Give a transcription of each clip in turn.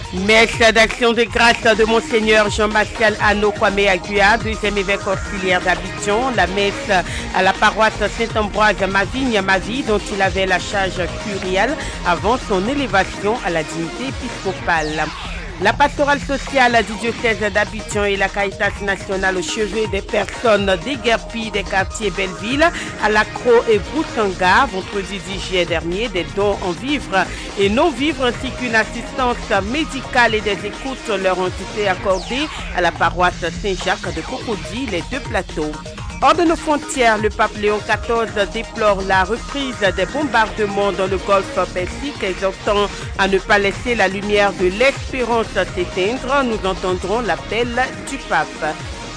Messe d'action de grâce de Monseigneur Jean-Martial Ano Kwame Agua, deuxième évêque auxiliaire d'Abidjan. La messe à la paroisse Saint-Ambroise Mavigne-Mavi, dont il avait la charge curiale avant son élévation à la dignité épiscopale. La pastorale sociale du diocèse d'Abidjan et la Caritas nationale au chevet des personnes déguerpies des quartiers Belleville, Alakro et Broussanga, vendredi 10 juillet dernier, des dons en vivres et non-vivres ainsi qu'une assistance médicale et des écoutes leur ont été accordées à la paroisse Saint-Jacques de Cocody, les deux plateaux. Hors de nos frontières, le pape Léon XIV déplore la reprise des bombardements dans le golfe Persique, exhortant à ne pas laisser la lumière de l'espérance s'éteindre. Nous entendrons l'appel du pape.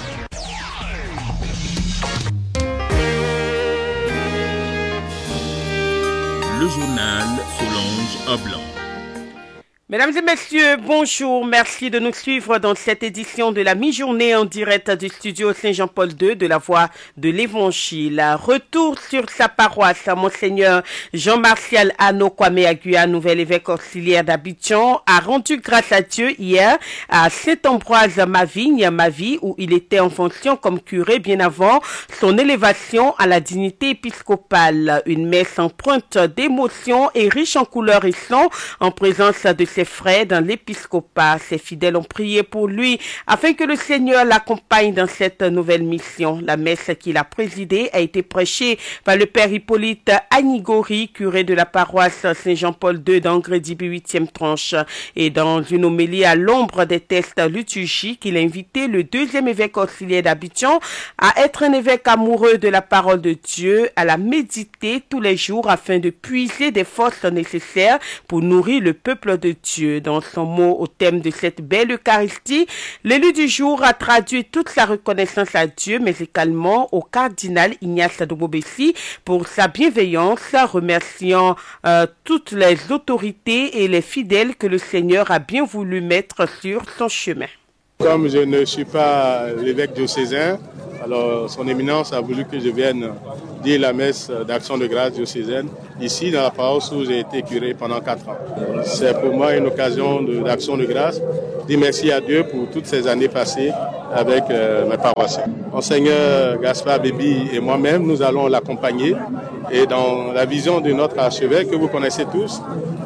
Le journal Solange Ablan. Mesdames et messieurs, bonjour. Merci de nous suivre dans cette édition de la mi-journée en direct du studio Saint-Jean-Paul II de la Voix de l'Évangile. Retour sur sa paroisse, Monseigneur Jean-Martial Ano Kwame Agua, nouvel évêque auxiliaire d'Abidjan, a rendu grâce à Dieu hier à Saint-Ambroise Mavigne-Mavi, où il était en fonction comme curé bien avant son élévation à la dignité épiscopale. Une messe empreinte d'émotion et riche en couleurs et sons en présence de ses frères dans l'épiscopat. Ses fidèles ont prié pour lui afin que le Seigneur l'accompagne dans cette nouvelle mission. La messe qu'il a présidée a été prêchée par le père Hippolyte Anigori, curé de la paroisse Saint-Jean-Paul II d'Angredibi 8e tranche. Et dans une homélie à l'ombre des textes liturgiques, il a invité le deuxième évêque auxiliaire d'Abidjan à être un évêque amoureux de la parole de Dieu, à la méditer tous les jours afin de puiser des forces nécessaires pour nourrir le peuple de Dieu. Dans son mot au thème de cette belle Eucharistie, l'élu du jour a traduit toute sa reconnaissance à Dieu, mais également au cardinal Ignace Dobobessi pour sa bienveillance, remerciant toutes les autorités et les fidèles que le Seigneur a bien voulu mettre sur son chemin. Comme je ne suis pas l'évêque diocésain, alors son éminence a voulu que je vienne dire la messe d'action de grâce diocésaine ici dans la paroisse où j'ai été curé pendant 4 ans. C'est pour moi une occasion d'action de grâce, dire merci à Dieu pour toutes ces années passées avec mes paroissiens. Monseigneur Gaspard Bébi et moi-même, nous allons l'accompagner et dans la vision de notre archevêque que vous connaissez tous,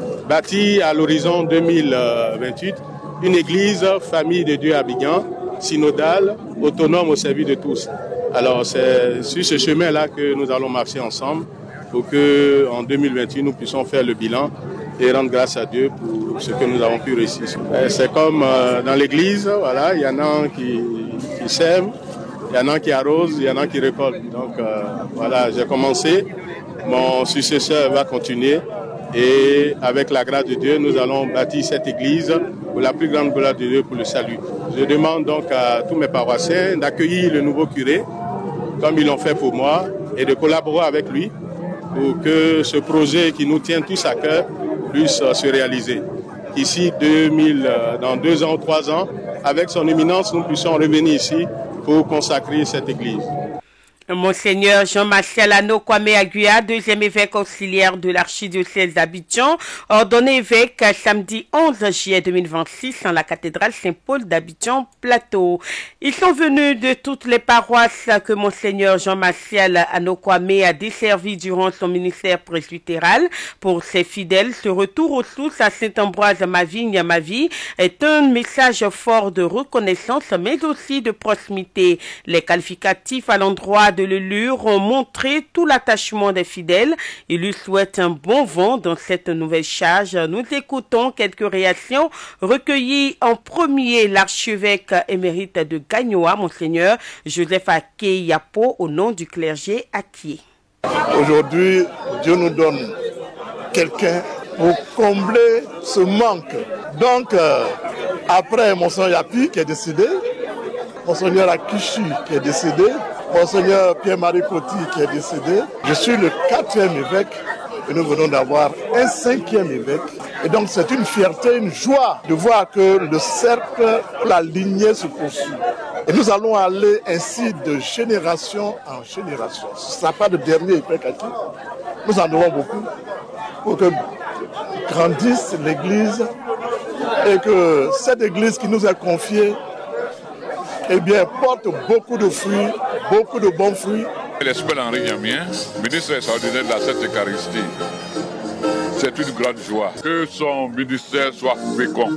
bâti à l'horizon 2028, une église, famille de Dieu à Abidjan, synodale, autonome au service de tous. Alors c'est sur ce chemin-là que nous allons marcher ensemble pour que en 2028 nous puissions faire le bilan et rendre grâce à Dieu pour ce que nous avons pu réussir. C'est comme dans l'église, voilà, il y en a qui sèment, il y en a qui arrosent, il y en a qui récoltent. Donc voilà, j'ai commencé, mon successeur va continuer. Et avec la grâce de Dieu, nous allons bâtir cette église pour la plus grande gloire de Dieu, pour le salut. Je demande donc à tous mes paroissiens d'accueillir le nouveau curé, comme ils l'ont fait pour moi, et de collaborer avec lui pour que ce projet qui nous tient tous à cœur puisse se réaliser. Ici, dans 2 ans ou 3 ans, avec son éminence, nous puissions revenir ici pour consacrer cette église. Monseigneur Jean-Martial Ano Kwame Agua, deuxième évêque auxiliaire de l'archidiocèse d'Abidjan, ordonné évêque samedi 11 juillet 2026 en la cathédrale Saint-Paul d'Abidjan Plateau. Ils sont venus de toutes les paroisses que Monseigneur Jean-Martial Ano Kwame a desservies durant son ministère presbytéral. Pour ses fidèles, ce retour aux sources à Saint-Ambroise Mavigne-Mavi est un message fort de reconnaissance mais aussi de proximité. Les qualificatifs à l'endroit de l'élu ont montré tout l'attachement des fidèles. Ils lui souhaitent un bon vent dans cette nouvelle charge. Nous écoutons quelques réactions recueillies en premier l'archevêque émérite de Gagnoa, Monseigneur Joseph Aké Yapo, au nom du clergé Aké. Aujourd'hui, Dieu nous donne quelqu'un pour combler ce manque. Donc, après Monseigneur Yapi qui est décédé, Monseigneur Akishi qui est décédé, Monseigneur Pierre-Marie Coty qui est décédé. Je suis le 4e évêque et nous venons d'avoir un 5e évêque. Et donc c'est une fierté, une joie de voir que le cercle, la lignée se poursuit. Et nous allons aller ainsi de génération en génération. Ce ne sera pas le dernier évêque à qui nous en aurons beaucoup pour que grandisse l'Église et que cette église qui nous est confiée eh bien, porte beaucoup de fruits, beaucoup de bons fruits. L'Esprit Henri Gamien, ministre extraordinaire de la Sainte Eucharistie, c'est une grande joie que son ministère soit fécond,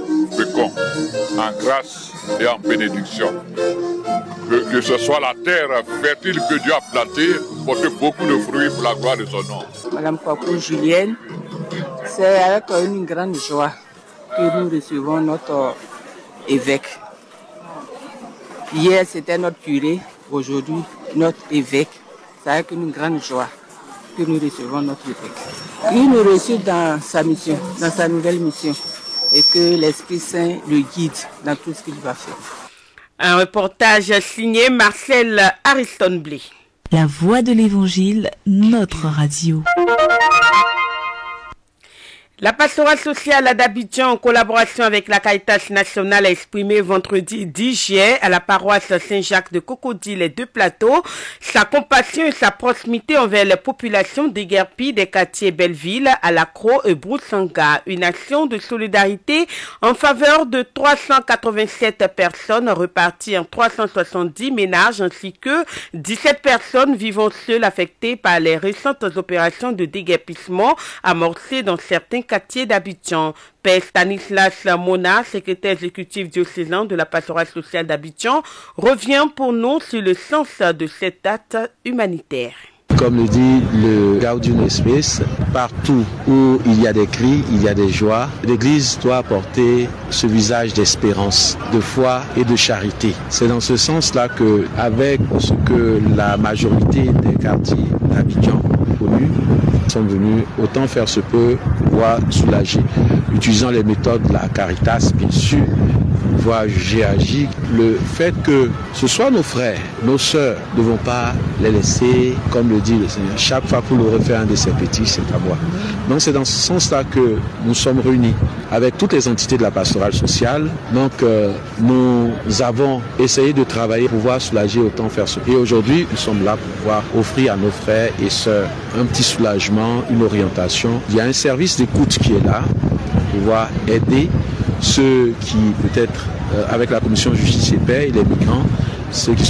en grâce et en bénédiction. Que ce soit la terre fertile que Dieu a plantée, porter beaucoup de fruits pour la gloire de son nom. Madame Paco Julienne, c'est avec une grande joie que nous recevons notre évêque. Hier, c'était notre curé, aujourd'hui, notre évêque. C'est avec une grande joie que nous recevons notre évêque. Il nous reçoit dans sa mission, dans sa nouvelle mission, et que l'Esprit Saint le guide dans tout ce qu'il va faire. Un reportage signé Marcel Ariston Blé. La voix de l'Évangile, notre radio. La pastorale sociale d'Abidjan, en collaboration avec la Caritas nationale, a exprimé vendredi 10 juillet à la paroisse Saint-Jacques de Cocody, les Deux Plateaux, sa compassion et sa proximité envers les populations déguerpies des quartiers Belleville, Alakro et Broussanga. Une action de solidarité en faveur de 387 personnes reparties en 370 ménages ainsi que 17 personnes vivant seules affectées par les récentes opérations de déguerpissement amorcées dans certains quartier d'Abidjan. Père Stanislas Mona, secrétaire exécutif diocésain de la pastorale sociale d'Abidjan, revient pour nous sur le sens de cet acte humanitaire. Comme le dit le Gaudium et Spes, partout où il y a des cris, il y a des joies. L'Église doit porter ce visage d'espérance, de foi et de charité. C'est dans ce sens-là que, avec ce que la majorité des quartiers d'Abidjan connus sont venus autant faire ce peu pour pouvoir soulager, utilisant les méthodes de la Caritas, bien sûr, voir j'ai agi. Le fait que ce soit nos frères, nos sœurs, ne devons pas les laisser, comme le dit le Seigneur, chaque fois pour le refaire un de ses petits, c'est à moi. Donc c'est dans ce sens-là que nous sommes réunis avec toutes les entités de la pastorale sociale. Donc nous avons essayé de travailler pour pouvoir soulager autant faire ce. Et aujourd'hui, nous sommes là pour pouvoir offrir à nos frères et sœurs un petit soulagement, une orientation. Il y a un service d'écoute qui est là pour pouvoir aider ceux qui, peut-être, avec la commission justice et paix et les migrants, ceux qui